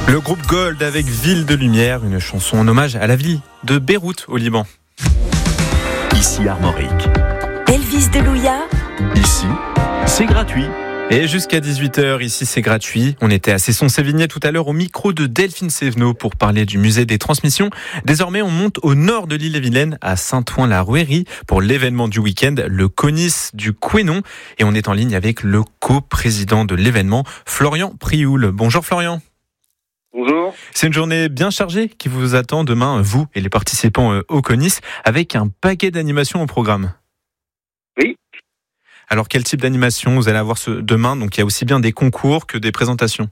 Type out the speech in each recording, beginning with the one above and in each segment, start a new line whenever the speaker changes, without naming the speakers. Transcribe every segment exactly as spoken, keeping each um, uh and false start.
Le groupe Gold avec Ville de Lumière, une chanson en hommage à la ville de Beyrouth au Liban.
Ici Armorique.
Elvis de Louia.
Ici, c'est gratuit.
Et jusqu'à dix-huit heures, ici c'est gratuit. On était à Cesson-Sévigné tout à l'heure au micro de Delphine Sévenot pour parler du musée des transmissions. Désormais, on monte au nord de l'île-et-Vilaine, à Saint-Ouen-la-Rouërie, pour l'événement du week-end, le Conis du Couesnon. Et on est en ligne avec le coprésident de l'événement, Florian Prioul. Bonjour Florian.
Bonjour.
C'est une journée bien chargée qui vous attend demain, vous et les participants au Conis, avec un paquet d'animations au programme.
Oui.
Alors, quel type d'animation vous allez avoir ce demain? Donc, il y a aussi bien des concours que des présentations.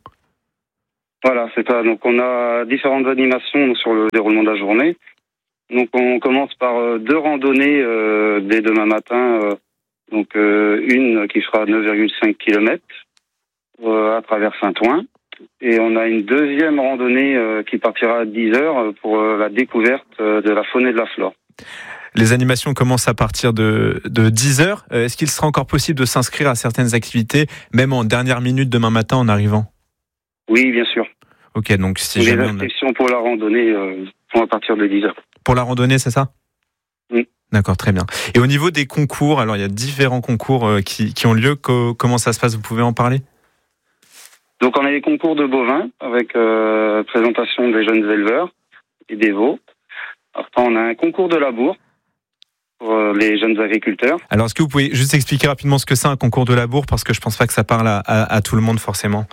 Voilà, c'est ça. Donc, on a différentes animations sur le déroulement de la journée. Donc, on commence par deux randonnées euh, dès demain matin. Euh, donc, euh, une qui fera neuf virgule cinq kilomètres euh, à travers Saint-Ouen. Et on a une deuxième randonnée euh, qui partira à dix heures pour euh, la découverte euh, de la faune et de la flore.
Les animations commencent à partir de, de dix heures. Est-ce qu'il sera encore possible de s'inscrire à certaines activités, même en dernière minute demain matin en arrivant?
Oui, bien sûr.
Ok, donc si
Les
jamais
inscriptions on a... pour la randonnée euh, sont à partir de dix heures.
Pour la randonnée, c'est ça?
Oui.
D'accord, très bien. Et au niveau des concours, alors il y a différents concours euh, qui, qui ont lieu. Co- comment ça se passe? Vous pouvez en parler?
Donc on a les concours de bovins avec euh, présentation des jeunes éleveurs et des veaux. Après on a un concours de labour pour euh, les jeunes agriculteurs.
Alors est-ce que vous pouvez juste expliquer rapidement ce que c'est un concours de labour, parce que je pense pas que ça parle à, à, à tout le monde forcément.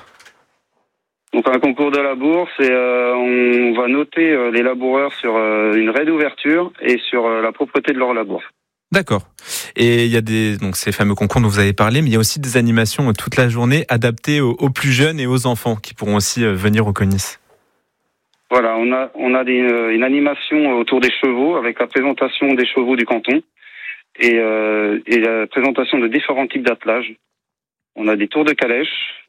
Donc un concours de labour, c'est euh, on va noter euh, les laboureurs sur euh, une raie d'ouverture et sur euh, la propreté de leur labour.
D'accord. Et il y a des donc ces fameux concours dont vous avez parlé, mais il y a aussi des animations toute la journée adaptées aux, aux plus jeunes et aux enfants qui pourront aussi venir au Conis.
Voilà, on a on a des, une animation autour des chevaux avec la présentation des chevaux du canton et, euh, et la présentation de différents types d'attelages. On a des tours de calèche,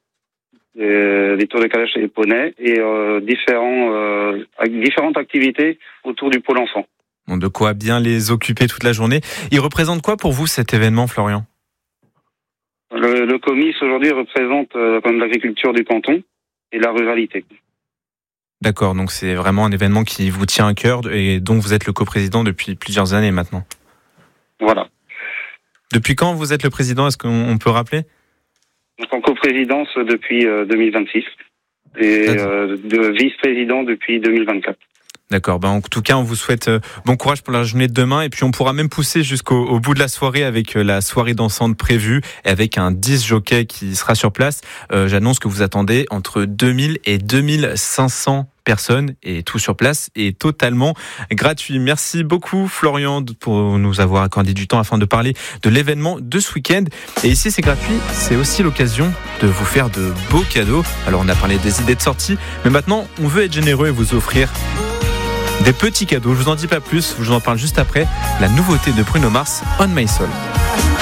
des, des tours de calèche et des poneys et euh, différents euh, différentes activités autour du pôle enfant.
Bon, de quoi bien les occuper toute la journée. Il représente quoi pour vous cet événement, Florian?
Le, le Comis aujourd'hui représente euh, comme l'agriculture du canton et la ruralité.
D'accord, donc c'est vraiment un événement qui vous tient à cœur et dont vous êtes le coprésident depuis plusieurs années maintenant.
Voilà.
Depuis quand vous êtes le président? Est-ce qu'on peut rappeler?
Donc en coprésidence depuis euh, deux mille vingt-six et euh, de vice-président depuis deux mille vingt-quatre.
D'accord, ben en tout cas on vous souhaite bon courage pour la journée de demain et puis on pourra même pousser jusqu'au au bout de la soirée avec la soirée dansante prévue et avec un disc jockey qui sera sur place. Euh, j'annonce que vous attendez entre deux mille et deux mille cinq cents personnes et tout sur place et totalement gratuit. Merci beaucoup Florian pour nous avoir accordé du temps afin de parler de l'événement de ce week-end. Et ici c'est gratuit, c'est aussi l'occasion de vous faire de beaux cadeaux. Alors on a parlé des idées de sortie, mais maintenant on veut être généreux et vous offrir des petits cadeaux. Je vous en dis pas plus, je vous en parle juste après. La nouveauté de Bruno Mars, On My Soul.